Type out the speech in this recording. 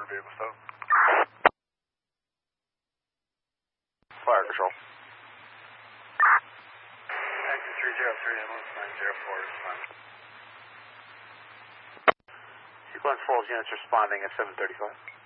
vehicle stop. Fire control. Action 303, ambulance 904, respond. Sequence Falls units responding at 735.